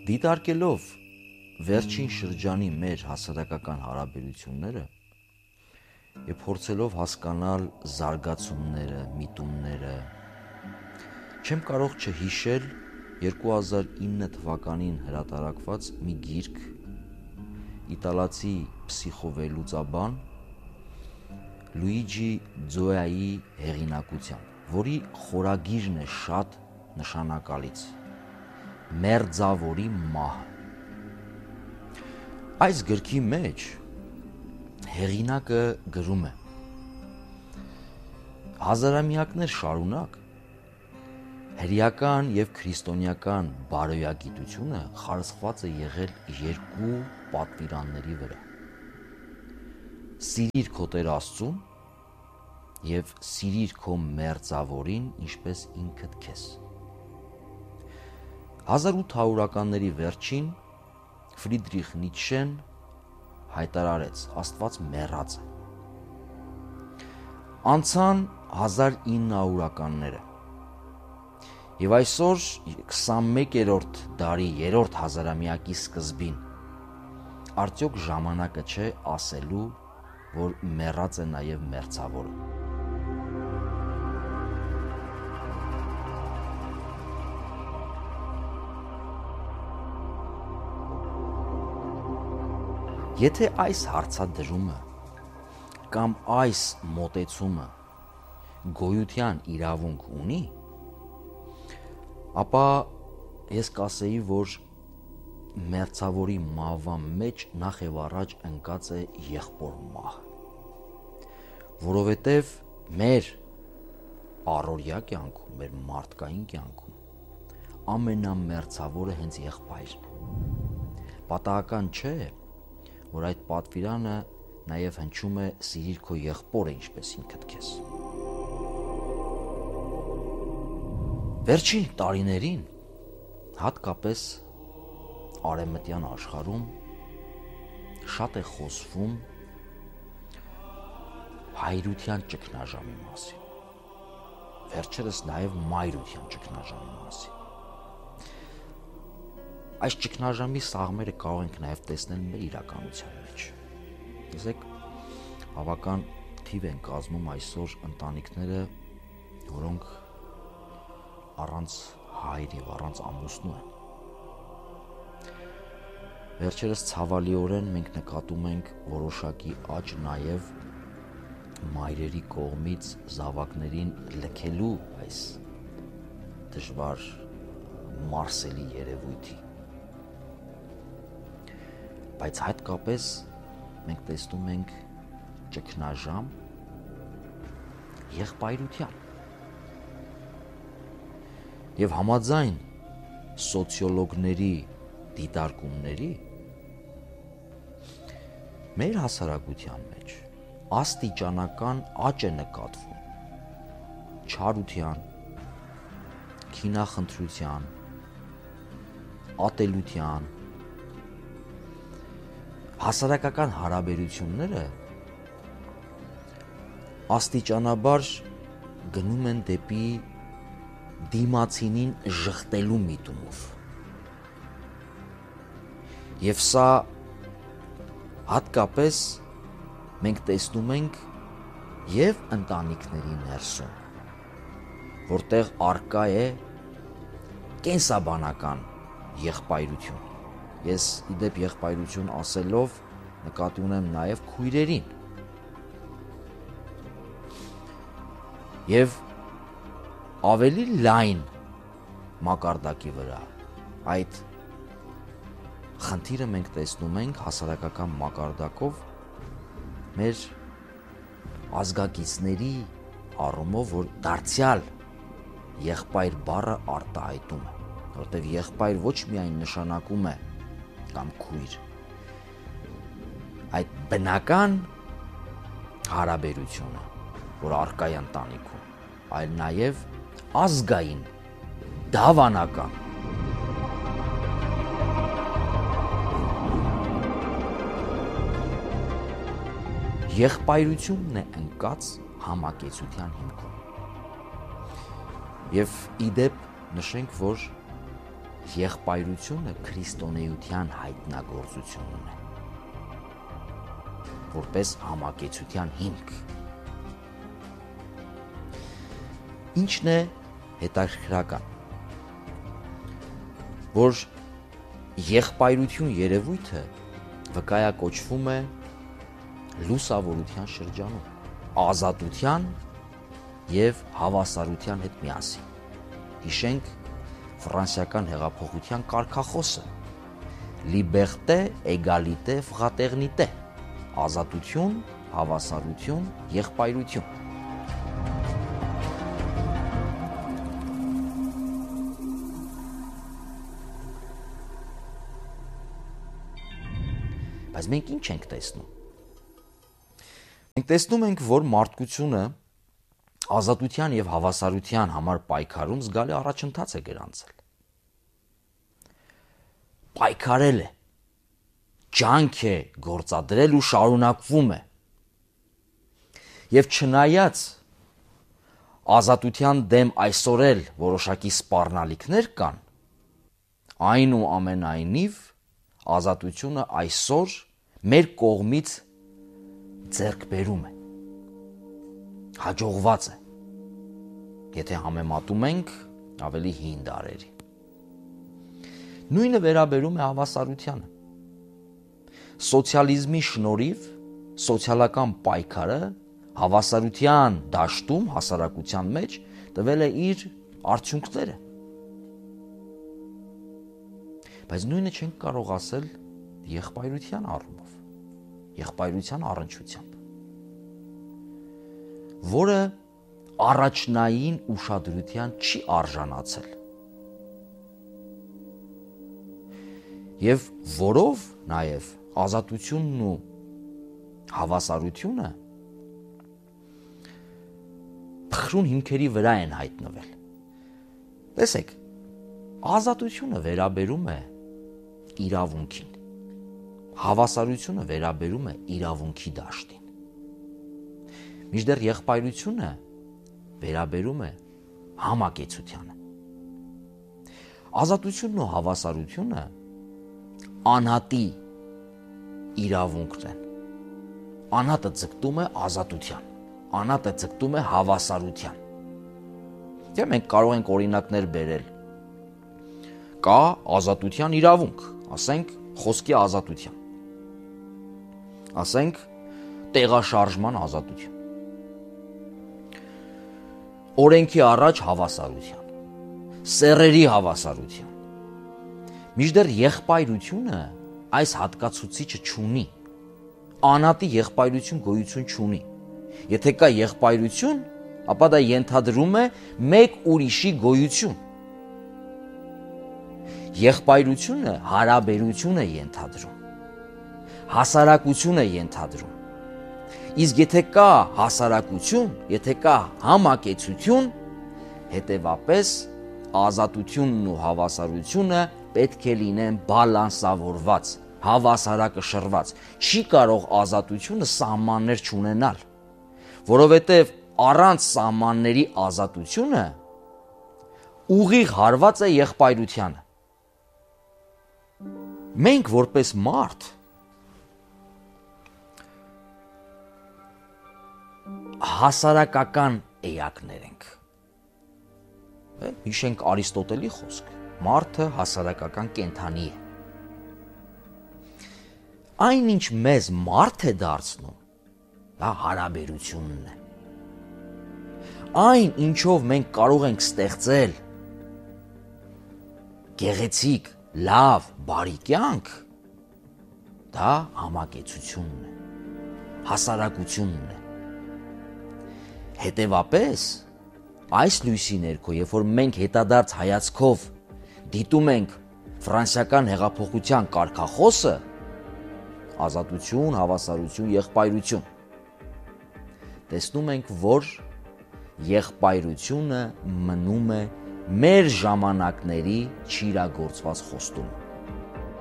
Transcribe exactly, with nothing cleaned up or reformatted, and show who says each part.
Speaker 1: Դիտարկելով վերջին շրջանի մեր հասարակական հարաբերությունները եւ փորձելով հասկանալ զարգացումները, միտումները, չեմ կարող չհիշել երկու հազար ինը թվականին հրատարակված մի գիրք իտալացի փսիխովելուծաբան Լուիջի Ձոյայի հեղինակությամբ, որի խորագիրն է շատ նշանակալից՝ Մերձավորի մահը։ Այս գրքի մեջ հեղինակը գրում է. հազարամյակներ շարունակ հրեական եւ քրիստոնեական բարոյագիտությունը խարսխված է եղել երկու պատվիրանների վրա՝ սիրիր քո Տեր Աստծուն եւ սիրիր քո մերձավորին ինչպես ինքդ քեզ։ հազար ութ հարյուրականների վերջին Ֆրիդրիխ Նիցշեն հայտարարեց. Աստված մեռած է։ Անցան հազար ինը հարյուրականները եւ այսօր քսանմեկերորդ դարի երրորդ հազարամյակի սկզբին արդյոք ժամանակը չէ ասելու, որ մեռած է նաեւ մերձավորը։ Եթե այս հարցադրումը կամ այս մոտեցումը գոյության իրավունք ունի, ապա ես կասեի, որ մերձավորի մահվան մեջ նախ եւ առաջ ընկած է եղբոր մահը, որովհետեւ մեր առօրյա կյանքում, մեր մարդկային կյանքում ամենամերձավորը հենց եղբայրն է։ Պատահական չէ, որ այդ պատվիրանը նաև հնչում է սիրիր քո եղբորը ինչպես ինքդ քեզ։ Վերջին տարիներին հատկապես արևմտյան աշխարհում շատ է խոսվում հայրության ճգնաժամի մասին, վերջերս նաև մայրության ճգնաժամի մասին։ Այս ճգնաժամի սաղմերը կարող ենք նաև տեսնել մեր իրականության մեջ։ Տեսեք, բավական թիվ են կազմում այսօր ընտանիքները, որոնք առանց հայր եւ առանց ամուսնու են։ Վերջերս ցավալիորեն մենք նկատում ենք որոշակի աճ նաև մայրերի կողմից զավակներին լքելու այս դժվար մարսելի երևույթի։ Բայց հատկապես մենք տեսնում ենք ճգնաժամ եղբայրության։ Եվ համաձայն սոցիոլոգների դիտարկումների մեր հասարակության մեջ աստիճանական աճ է նկատվում չարության, քինախնդրության, ատելության, հասարակական հարաբերությունները աստիճանաբար գնում են դեպի դիմացինին ժխտելու միտումով։ Եվ սա հատկապես մենք տեսնում ենք եւ ընտանիքների ներսում, որտեղ արկա է կենսաբանական եղբայրություն։ Ես իդեպ եղբայրություն ասելով նկատի ունեմ նաև քույրերին։ Եվ ավելի լայն մակարդակի վրա այդ խնդիրը մենք տեսնում ենք հասարակական մակարդակով մեր ազգակիցների առումով, որ դարձյալ եղբայր բառը արտահայտում է, որտեղ եղբայր ոչ միայն նշանակում է կամ քույր, այդ բնական հարաբերությունը, որ առկա է ընտանիքում, այլ նաև ազգային, դավանական։ Եղբայրությունն է ընկած համակեցության հիմքում։ Եվ իդեպ նշենք, որ եղբայրությունը քրիստոնեության հայտնագործությունն է, որպես համակեցության հիմք։ Ինչն է հետաքրքրական, որ եղբայրություն երևույթը վկայակոչվում է լուսավորության շրջանում, ազատության և հավասարության հետ միասին։ Հիշենք ֆրանսիական հեղափոխության կարգախոսը՝ Liberté, égalité, fraternité, ազատություն, հավասարություն, եղբայրություն։ Բայց մենք ինչ ենք տեսնում։ Մենք տեսնում ենք, որ մարդկությունը ազատության և հավասարության համար պայքարում զգալի առաջընթաց է գրանցել։ Պայքարել է, ջանք է գործադրել ու շարունակվում է։ Եվ չնայած ազատության դեմ այսօր էլ որոշակի սպառնալիքներ կան, այնուամենայնիվ ազատությունը այսօր մեր կողմից ձեռքբերում է, հաջողված է, եթե համեմատում ենք ավելի հին դարերի։ Նույնը վերաբերում է հավասարությանը։ Սոցիալիզմի շնորհիվ սոցիալական պայքարը հավասարության դաշտում հասարակության մեջ տվել է իր արդյունքները։ Բայց նույնը չենք կարող ասել եղբայրության առումով, եղբայրության առնչությամբ, որը առաջնային ուշադրության չի արժանացել և որով նաև ազատությունն ու հավասարությունը փխրուն հիմքերի վրա են հայտնվել։ Տեսեք, ազատությունը վերաբերում է իրավունքին, հավասարությունը վերաբերում է իրավունքի դաշտին, մինչդեռ եղբայրությունը վերաբերում է համակեցությանը։ Ազատությունն ու հավասարությունը անհատի իրավունքն են։ Անհատը ձգտում է ազատության, անհատը ձգտում է հավասարության։ Եվ մենք կարող ենք օրինակներ բերել։ Կա ազատության իրավունք, ասենք խոսքի ազատության, ասենք տեղաշարժման ազատություն, օրենքի առաջ հավասարության, սեռերի հավասարության։ Մինչդեռ եղբայրությունը այս հատկացուցիչը չունի, անհատի եղբայրություն գոյություն չունի։ Եթե կա եղբայրություն, ապա դա ենթադրում է մեկ ուրիշի գոյություն։ Եղբայրությունը հարաբերություն է ենթադրում, հասարակություն է ենթադրում։ Իսկ եթե կա հասարակություն, եթե կա համակեցություն, հետևապես ազատությունն ու հավասարությունը պետք է լինեն բալանսավորված, հավասարակշռված։ Չի կարող ազատությունը սահմաններ չունենալ, որովհետև առանց սահմանների ազատությունը ուղիղ հարված է եղբայրությանը։ Մենք որպես մարդ հասարակական էակներ ենք։ Հիշենք Արիստոտելի խոսք, մարդը հասարակական կենդանի է։ Այն ինչ մեզ մարդ է դարձնում, դա հարաբերությունն է։ Այն ինչով մենք կարող ենք ստեղծել գեղեցիկ, լավ, բարի կյանք, դա համակեցությունն է, հասարակությունն է։ Հետևապես, այս լույսի ներքո, երբ որ մենք հետադարձ հայացքով դիտում ենք ֆրանսիական հեղափոխության կարգախոսը, ազատություն, հավասարություն, եղբայրություն, տեսնում ենք, որ եղբայրությունը մնում է մեր ժամանակների չիրագործված խոստում։